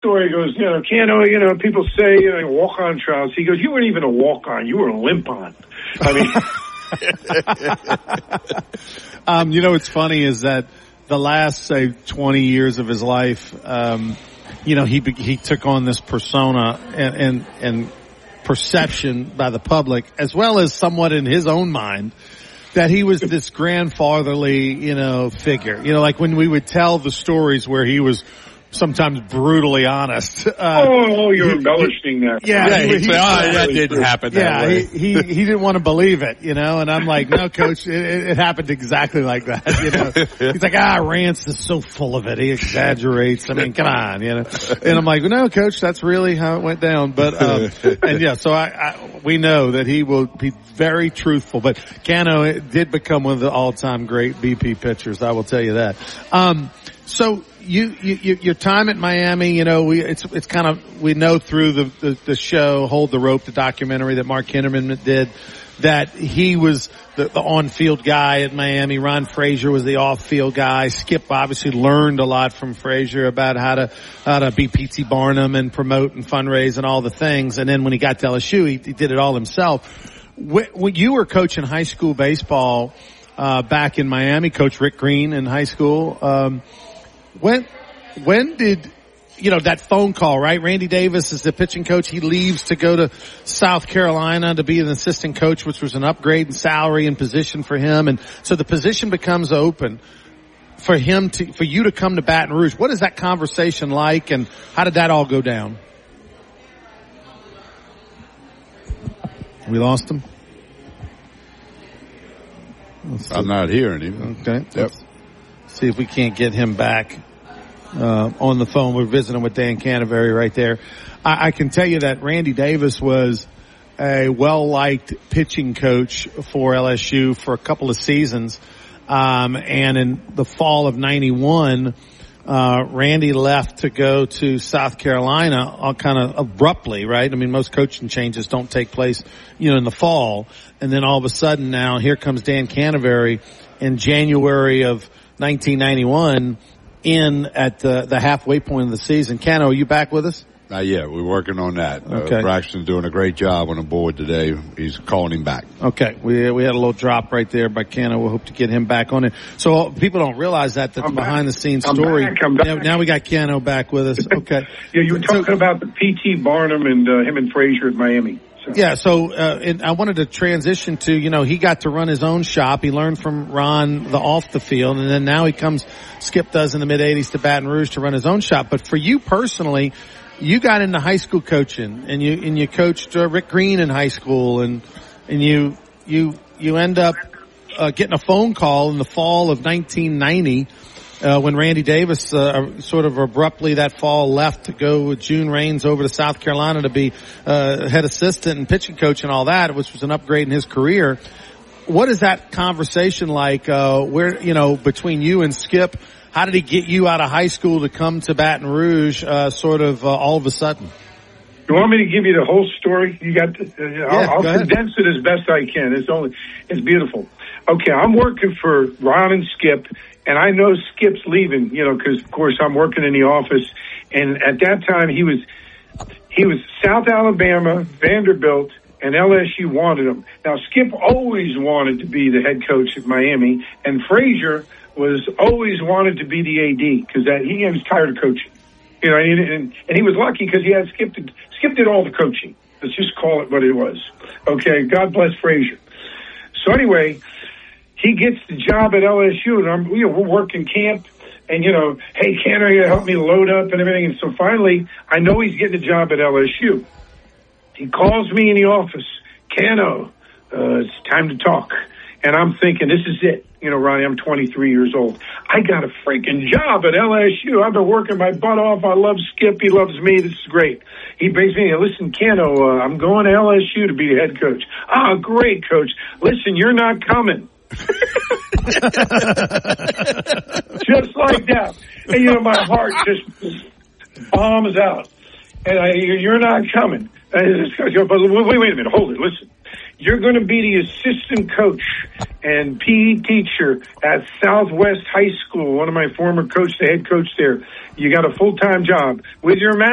story. He goes, Cano, people say, walk-on trials. He goes, you weren't even a walk-on. You were a limp-on. I mean, what's funny is that the last, say, 20 years of his life, he took on this persona and perception by the public, as well as somewhat in his own mind, that he was this grandfatherly, figure. Like when we would tell the stories where he was sometimes brutally honest. You're embellishing that. Yeah, that didn't happen that way. He didn't want to believe it, and I'm like, no, Coach, it happened exactly like that, He's like, Rance is so full of it. He exaggerates. I mean, come on, And I'm like, no, Coach, that's really how it went down. But, so we know that he will be very truthful. But Cano did become one of the all-time great BP pitchers. I will tell you that. So your time at Miami, it's kind of, we know through the show, Hold the Rope, the documentary that Mark Kinderman did, that he was the on-field guy at Miami. Ron Frazier was the off-field guy. Skip obviously learned a lot from Frazier about how to be P.T. Barnum and promote and fundraise and all the things. And then when he got to LSU, he did it all himself. When you were coaching high school baseball, back in Miami, Coach Rick Green in high school, when did, that phone call, right? Randy Davis is the pitching coach. He leaves to go to South Carolina to be an assistant coach, which was an upgrade in salary and position for him. And so the position becomes open for you to come to Baton Rouge. What is that conversation like, and how did that all go down? We lost him. I'm not hearing him. Okay. Yep. See if we can't get him back on the phone. We're visiting with Dan Canterbury right there. I can tell you that Randy Davis was a well-liked pitching coach for LSU for a couple of seasons. And in the fall of 91, Randy left to go to South Carolina kind of abruptly, right? I mean, most coaching changes don't take place, in the fall. And then all of a sudden now here comes Dan Canterbury in January of 1991 at the halfway point of the season. Cano, are you back with us? Not yet. We're working on that. Okay. Braxton's doing a great job on the board today. He's calling him back. Okay. We had a little drop right there by Cano. We'll hope to get him back on it. So people don't realize that's behind the scenes story. I'm back. Now we got Cano back with us. Okay. Yeah, you were talking about the P.T. Barnum and him and Frazier at Miami. So. And I wanted to transition to, he got to run his own shop. He learned from Ron off the field, and then now Skip does in the mid-'80s to Baton Rouge to run his own shop. But for you personally, you got into high school coaching, and you coached Rick Green in high school, and you end up getting a phone call in the fall of 1990 when Randy Davis sort of abruptly that fall left to go with June Raines over to South Carolina to be head assistant and pitching coach and all that, which was an upgrade in his career. What is that conversation like between you and Skip? How did he get you out of high school to come to Baton Rouge all of a sudden? You want me to give you the whole story? You got I'll condense it as best I can. It's beautiful. Okay, I'm working for Ron and Skip, and I know Skip's leaving, because of course I'm working in the office, and at that time he was South Alabama, Vanderbilt, and LSU wanted him. Now Skip always wanted to be the head coach at Miami, and Frazier was always wanted to be the AD because he was tired of coaching. And he was lucky because he had Skip did all the coaching. Let's just call it what it was. Okay, God bless Frazier. So anyway, he gets the job at LSU, and we're working camp, and hey, Canner, you help me load up and everything. And so finally, I know he's getting a job at LSU. He calls me in the office, Cano, it's time to talk. And I'm thinking, this is it. Ronnie, I'm 23 years old. I got a freaking job at LSU. I've been working my butt off. I love Skip. He loves me. This is great. He brings me, listen, Cano, I'm going to LSU to be the head coach. Ah, great, coach. Listen, you're not coming. Just like that. And, my heart just bombs out. And you're not coming. But wait a minute. Hold it. Listen. You're going to be the assistant coach and PE teacher at Southwest High School. One of my former coaches, the head coach there. You got a full-time job with your